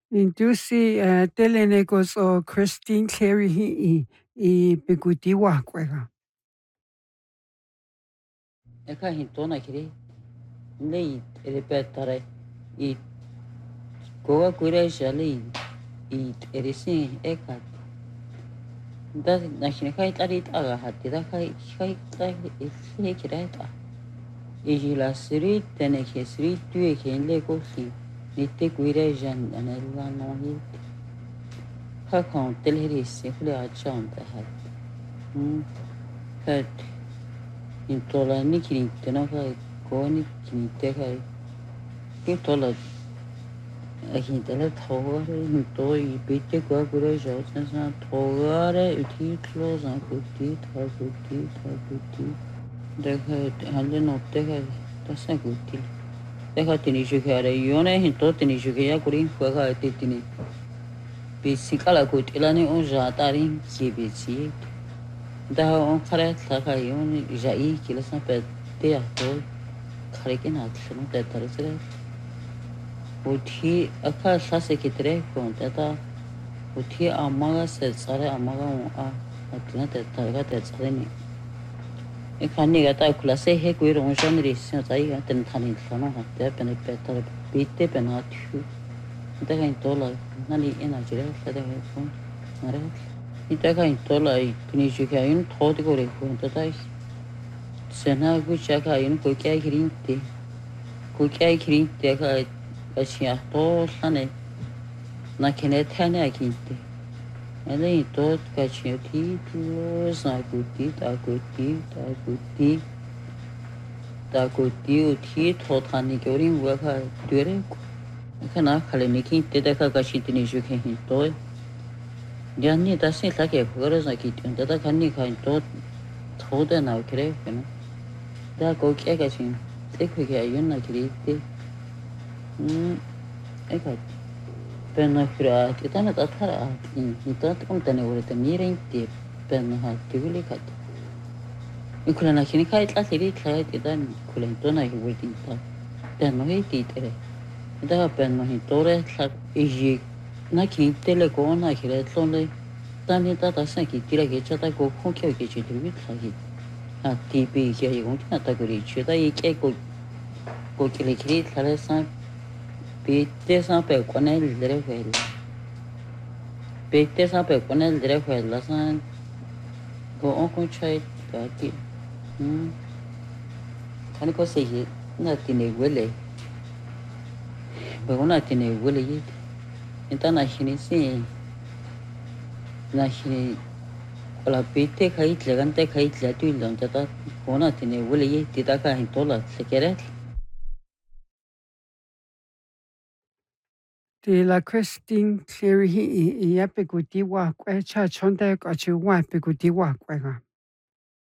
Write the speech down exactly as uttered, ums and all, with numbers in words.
Indusi uh, telenegos o Christine Clary i i bigudiwa kwega. Eka hintona kiri lei repetare i goa kure jali i erisi eka da nakine kai tari taga hati da kai kai tari isi kira ta i la siri tene ke siri tue ke le ko si nitte kure jan anella no hi ka kon telheri se kule a chanta hat hm kat intola nikini tena kai ko ni kini te kai ke tola a hintele togare hintoi bitte kwa kure jo sen togare uti close an kuti ta kuti ta kuti deja halle no deja tasa kuti deja tini jugare yone hinto tini jugaya kuri fuega tini bisikala kuti lani on jatari kibisi da on kare taka yone jai kila sa pe te ato kare ke na tsno te tarisre uti aka sase kitre kontata uti amaga se sare amaga a atina te targa te tsare ni e khani ga ta klase he koi ron jan ri se tai ga ten thani thano ha te pen pe tar bitte pen ha thu te ga tola nani ena jira te ga ko mare ita ga tola i tuni ju ga in thod ko re ko ta tai sena gu cha ga in ko kya girin te ko kya girin te ga ga sia to sane na kene thane a kinte ele to ka chi ti tu sa ku ti ta ku ti ta ku ti ta ku ti u ti to thani ke rin wa ka dure ka na khale ni ki te da ka ka shi ti ni ju ke hin to ya ni da se ta ke ko ra sa ki ti da da kan ni ka to to da na kre ke na da ko ke ka shi te ku ke yun na kri te hm e ka penna kura ti ta na ta thara ni to kom ta ne ore te mi ren ti penna ha ti uli ka ikula na kini kai tla siri tla ti dan kula to na hi wurti ta ta no hi ti tere da penna hi tore tla i na ki tele ko na hi le tlo le ta ni ta ta sa ki tira ke cha ta ko ko ke ke chi ti tla hi ha ti pi ke i gon ta ta kuri chi ta i ke ko ko ke le kiri tla le sa pi te sa pe ko ne le re fe pi te sa pe ko ne le re fe la sa ko on ko chai ta ti hm kan ko se ye na ti ne wele ba ona ti ne wele ye enta na hini si na hini la pite kai tle gan te kai tle tu lon ta ta ona ti ne wele ye ti ta ka hin tola se kere De la Christine Clary i i bigudiwa kwe cha chonde ka chi wa bigudiwa kwega.